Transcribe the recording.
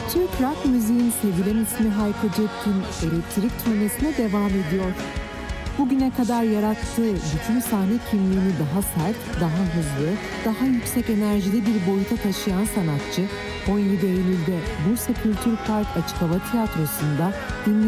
Türk rock müziğin sevilen ismi Hayko Cepkin elektrik turnesine devam ediyor. Bugüne kadar yarattığı bütün sahne kimliğini daha sert, daha hızlı, daha yüksek enerjili bir boyuta taşıyan sanatçı, 17 Eylül'de Bursa Kültür Park Açık Hava Tiyatrosu'nda